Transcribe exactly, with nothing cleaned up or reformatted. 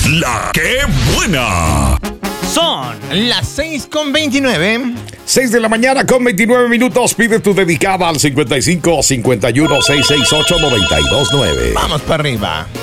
La que buena. Son las seis con veintinueve. seis de la mañana con veintinueve minutos. Pide tu dedicada al cincuenta y cinco cincuenta y uno seiscientos sesenta y ocho noventa y dos nueve. Vamos para arriba.